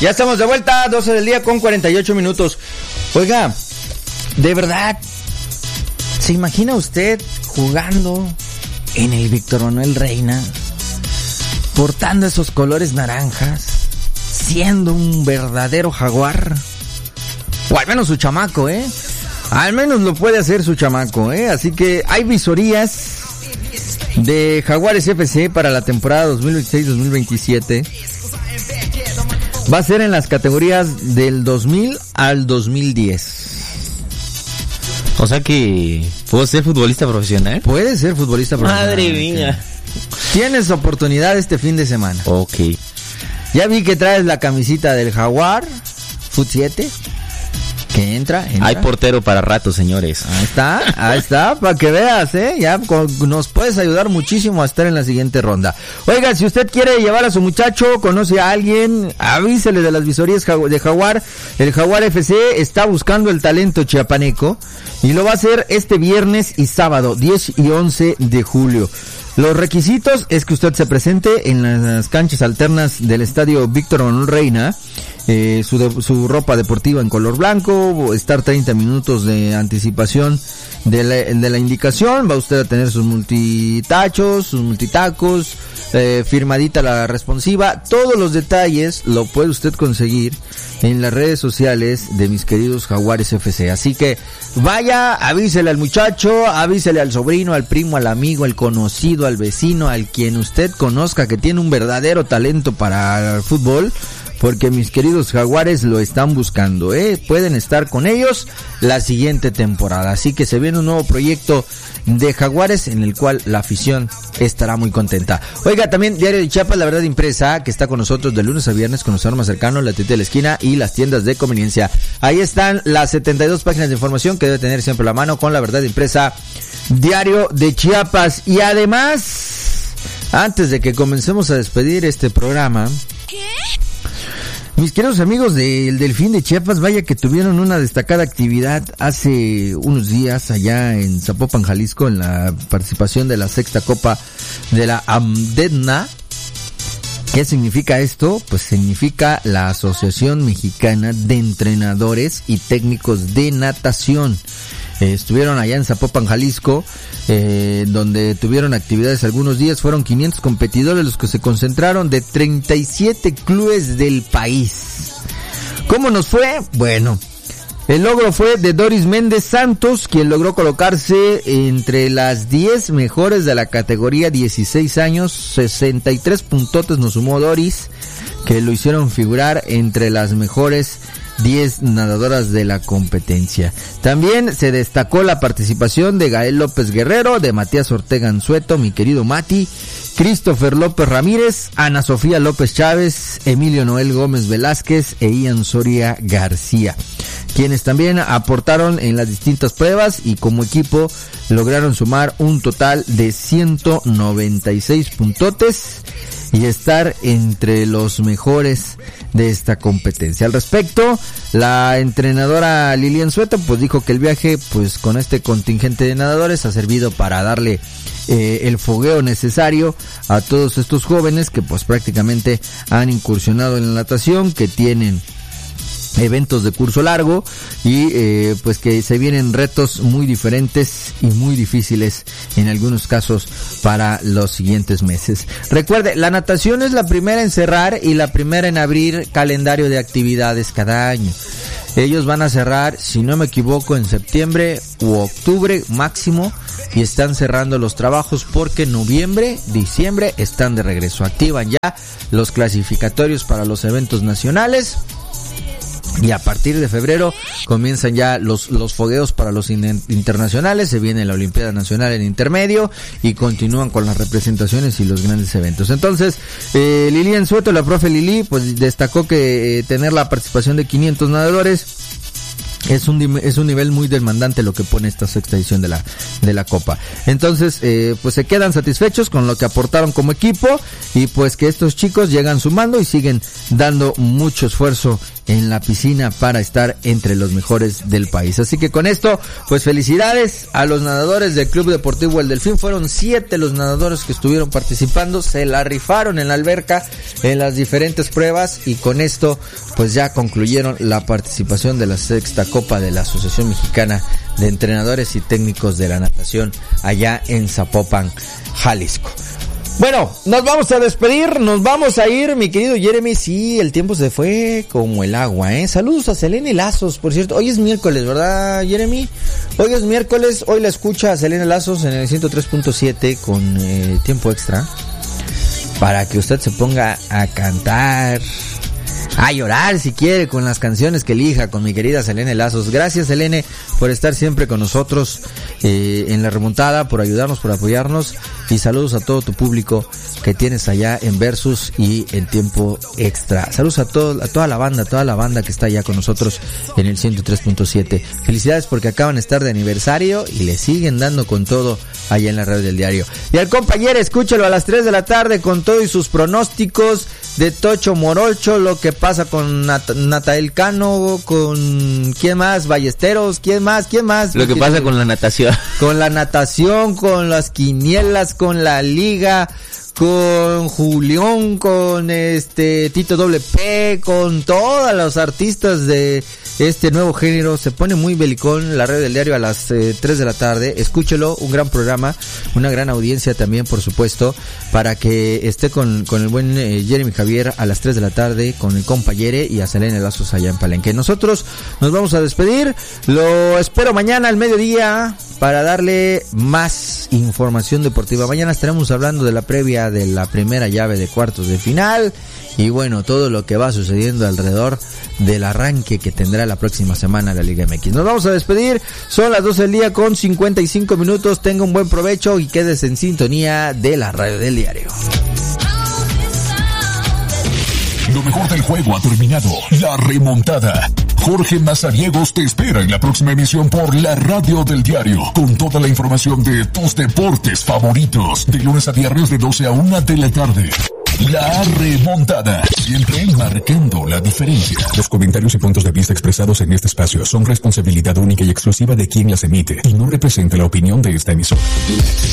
Ya estamos de vuelta, 12 del día con 48 minutos. Oiga, de verdad, ¿se imagina usted jugando en el Víctor Manuel Reina, portando esos colores naranjas, siendo un verdadero jaguar? O al menos su chamaco, al menos lo puede hacer su chamaco, Así que hay visorías de Jaguares FC para la temporada 2026-2027. Va a ser en las categorías del 2000 al 2010. O sea que ¿puedo ser futbolista profesional? Puede ser futbolista profesional. Madre mía. Tienes oportunidad este fin de semana. Ok. Ya vi que traes la camisita del Jaguar Fut 7. Que entra. Hay portero para rato, señores. Ahí está, para que veas, ya nos puedes ayudar muchísimo a estar en la siguiente ronda. Oiga, si usted quiere llevar a su muchacho, conoce a alguien, avísele de las visorías de Jaguar. El Jaguar FC está buscando el talento chiapaneco y lo va a hacer este viernes y sábado, 10 y 11 de julio. Los requisitos es que usted se presente en las canchas alternas del estadio Víctor Manuel Reina, su ropa deportiva en color blanco, estar 30 minutos de anticipación de la indicación, va usted a tener sus multitachos, sus multitacos, firmadita la responsiva. Todos los detalles lo puede usted conseguir en las redes sociales de mis queridos Jaguares FC. Así que vaya, avísele al muchacho, avísele al sobrino, al primo, al amigo, al conocido, al vecino, al quien usted conozca que tiene un verdadero talento para el fútbol, porque mis queridos Jaguares lo están buscando, pueden estar con ellos la siguiente temporada. Así que se viene un nuevo proyecto de Jaguares en el cual la afición estará muy contenta. Oiga, también Diario de Chiapas, La Verdad Impresa, que está con nosotros de lunes a viernes con los más cercanos, la tienda de la esquina y las tiendas de conveniencia. Ahí están las 72 páginas de información que debe tener siempre a la mano con La Verdad Impresa, Diario de Chiapas. Y además, antes de que comencemos a despedir este programa, mis queridos amigos del Delfín de Chiapas, vaya que tuvieron una destacada actividad hace unos días allá en Zapopan, Jalisco, en la participación de la sexta Copa de la AMDEDNA. ¿Qué significa esto? Pues significa la Asociación Mexicana de Entrenadores y Técnicos de Natación. Estuvieron allá en Zapopan, Jalisco, donde tuvieron actividades algunos días. Fueron 500 competidores los que se concentraron de 37 clubes del país. ¿Cómo nos fue? Bueno, el logro fue de Doris Méndez Santos, quien logró colocarse entre las 10 mejores de la categoría 16 años. 63 puntotes nos sumó Doris, que lo hicieron figurar entre las mejores 10 nadadoras de la competencia. También se destacó la participación de Gael López Guerrero, de Matías Ortega Anzueto, mi querido Mati, Christopher López Ramírez, Ana Sofía López Chávez, Emilio Noel Gómez Velázquez e Ian Soria García, quienes también aportaron en las distintas pruebas y como equipo lograron sumar un total de 196 puntotes y estar entre los mejores de esta competencia. Al respecto, la entrenadora Lilian Sueto pues dijo que el viaje pues con este contingente de nadadores ha servido para darle el fogueo necesario a todos estos jóvenes que pues prácticamente han incursionado en la natación, que tienen eventos de curso largo y pues que se vienen retos muy diferentes y muy difíciles en algunos casos para los siguientes meses. Recuerde, la natación es la primera en cerrar y la primera en abrir calendario de actividades cada año. Ellos van a cerrar, si no me equivoco, en septiembre u octubre máximo, y están cerrando los trabajos porque en noviembre, diciembre están de regreso. Activan ya los clasificatorios para los eventos nacionales. Y a partir de febrero comienzan ya los fogueos para los internacionales. Se viene la Olimpiada Nacional en intermedio y continúan con las representaciones y los grandes eventos. Entonces, Lilian Sueto, la profe Lili, pues destacó que tener la participación de 500 nadadores es un nivel muy demandante lo que pone esta sexta edición de la Copa. Entonces, pues se quedan satisfechos con lo que aportaron como equipo y pues que estos chicos llegan sumando y siguen dando mucho esfuerzo en la piscina para estar entre los mejores del país. Así que con esto, pues felicidades a los nadadores del Club Deportivo El Delfín. Fueron 7 los nadadores que estuvieron participando, se la rifaron en la alberca en las diferentes pruebas y con esto pues ya concluyeron la participación de la 6ª Copa de la Asociación Mexicana de Entrenadores y Técnicos de la Natación allá en Zapopan, Jalisco. Bueno, nos vamos a despedir, nos vamos a ir, mi querido Jeremy. Sí, el tiempo se fue como el agua, Saludos a Selene Lazos, por cierto. Hoy es miércoles, ¿verdad, Jeremy? Hoy es miércoles, hoy la escucha a Selene Lazos en el 103.7 con tiempo extra. Para que usted se ponga a cantar, a llorar si quiere con las canciones que elija con mi querida Selene Lazos. Gracias, Selene, por estar siempre con nosotros en la remontada, por ayudarnos, por apoyarnos, y saludos a todo tu público que tienes allá en Versus y en Tiempo Extra. Saludos a toda la banda que está allá con nosotros en el 103.7. Felicidades porque acaban de estar de aniversario y le siguen dando con todo allá en la radio del diario. Y al compañero, escúchalo a las 3 de la tarde con todo y sus pronósticos de Tocho Morocho, lo que pasa con Natael Cano, con ¿quién más? Ballesteros, ¿quién más? Lo que pasa con la natación. Con la natación, con las quinielas, con la liga, con Julián, con Tito WP, con todos los artistas de este nuevo género. Se pone muy belicón la radio del diario a las 3 de la tarde. Escúchelo, un gran programa, una gran audiencia también, por supuesto, para que esté con el buen Jeremy Javier a las 3 de la tarde, con el compañere y a Selene Lazos allá en Palenque. Nosotros nos vamos a despedir, lo espero mañana al mediodía para darle más información deportiva. Mañana estaremos hablando de la previa de la primera llave de cuartos de final y bueno, todo lo que va sucediendo alrededor del arranque que tendrá la próxima semana la Liga MX. Nos vamos a despedir, son las 12 del día con 55 minutos. Tenga un buen provecho y quédese en sintonía de la radio del diario. Lo mejor del juego ha terminado. La remontada. Jorge Mazariegos te espera en la próxima emisión por la radio del diario, con toda la información de tus deportes favoritos, de lunes a viernes de 12 a 1 de la tarde. La remontada, siempre marcando la diferencia. Los comentarios y puntos de vista expresados en este espacio son responsabilidad única y exclusiva de quien las emite y no representa la opinión de esta emisora.